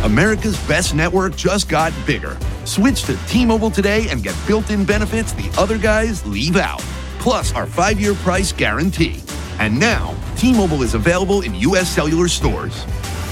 America's best network just got bigger. Switch to T-Mobile today and get built-in benefits the other guys leave out. Plus our 5-year price guarantee. And now, T-Mobile is available in U.S. cellular stores.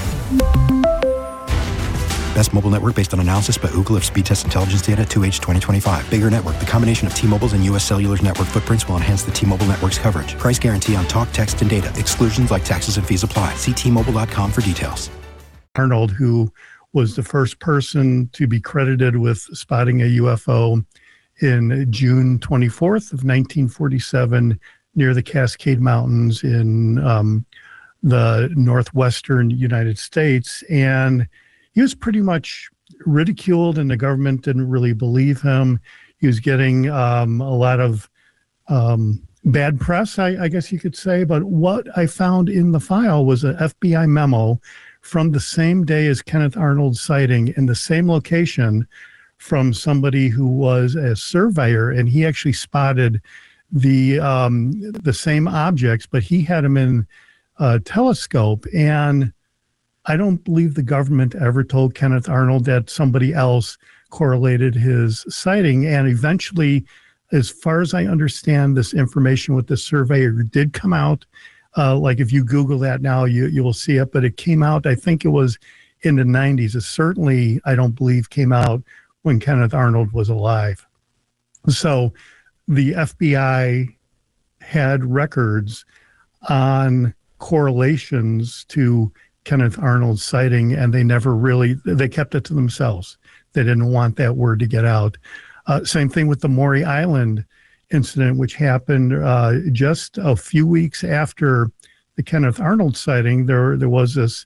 Best mobile network based on analysis by Ookla of speed test intelligence data 2H 2025. Bigger network. The combination of T-Mobile's and U.S. Cellular's network footprints will enhance the T-Mobile network's coverage. Price guarantee on talk, text, and data. Exclusions like taxes and fees apply. See T-Mobile.com for details. Arnold, who was the first person to be credited with spotting a UFO in June 24th of 1947 near the Cascade Mountains in the northwestern United States. And he was pretty much ridiculed, and the government didn't really believe him. He was getting a lot of bad press, I guess you could say. But what I found in the file was an FBI memo from the same day as Kenneth Arnold's sighting in the same location from somebody who was a surveyor, and he actually spotted the same objects, but he had them in a telescope. And I don't believe the government ever told Kenneth Arnold that somebody else correlated his sighting. And eventually, as far as I understand, this information with the surveyor did come out. Like if you Google that now, you will see it. But it came out, I think it was in the 90s. It certainly, I don't believe, came out when Kenneth Arnold was alive. So the FBI had records on correlations to Kenneth Arnold's sighting, and they kept it to themselves. They didn't want that word to get out. Same thing with the Maury Island incident, which happened just a few weeks after the Kenneth Arnold sighting. There was this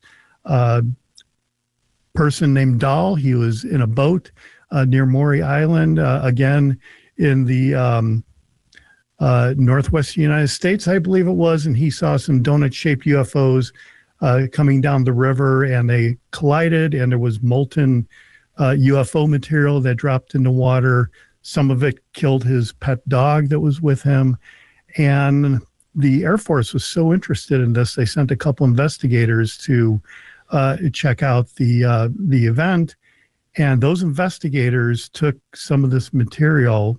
person named Dahl. He was in a boat near Maury Island, again in the northwest United States, I believe it was, and he saw some donut-shaped UFOs coming down the river, and they collided, and there was molten UFO material that dropped into water. Some of it killed his pet dog that was with him. And the Air Force was so interested in this, they sent a couple investigators to check out the event. And those investigators took some of this material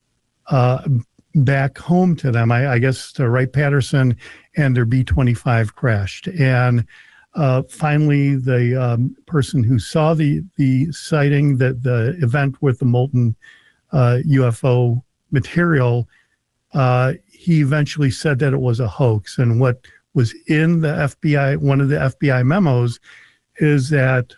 back home to them, I guess to Wright-Patterson, and their B-25 crashed. And finally, the person who saw the sighting, the event with the molten UFO material, he eventually said that it was a hoax. And what was in the FBI, one of the FBI memos, is that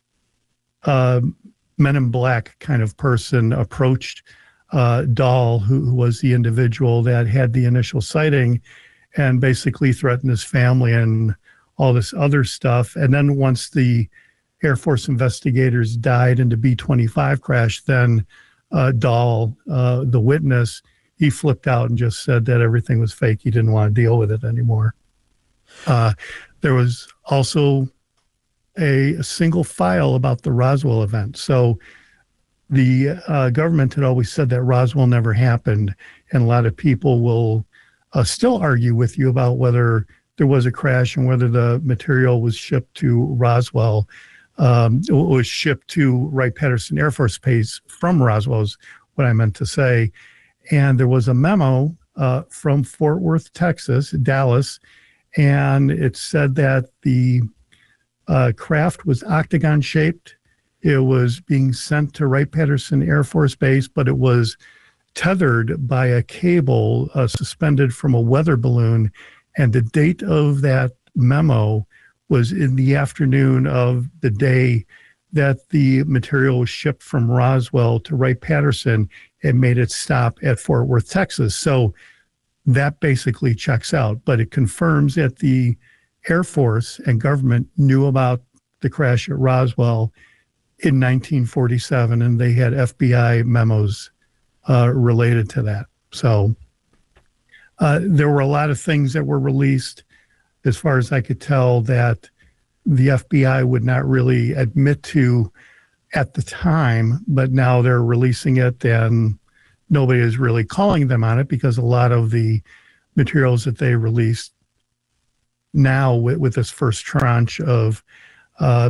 Men in Black kind of person approached Dahl, who was the individual that had the initial sighting, and basically threatened his family and all this other stuff. And then once the Air Force investigators died and the B-25 crashed, then Dahl, the witness, he flipped out and just said that everything was fake. He didn't want to deal with it anymore. There was also a single file about the Roswell event. So the government had always said that Roswell never happened, and a lot of people will still argue with you about whether there was a crash and whether the material was shipped to Roswell, was shipped to Wright-Patterson Air Force Base from Roswell, is what I meant to say. And there was a memo from Fort Worth, Texas, Dallas, and it said that the craft was octagon-shaped. It was being sent to Wright-Patterson Air Force Base, but it was tethered by a cable suspended from a weather balloon. And the date of that memo was in the afternoon of the day that the material was shipped from Roswell to Wright-Patterson and made its stop at Fort Worth, Texas. So that basically checks out, but it confirms that the Air Force and government knew about the crash at Roswell in 1947, and they had FBI memos related to that. So there were a lot of things that were released, as far as I could tell, that the FBI would not really admit to at the time, but now they're releasing it, and nobody is really calling them on it because a lot of the materials that they released now with this first tranche of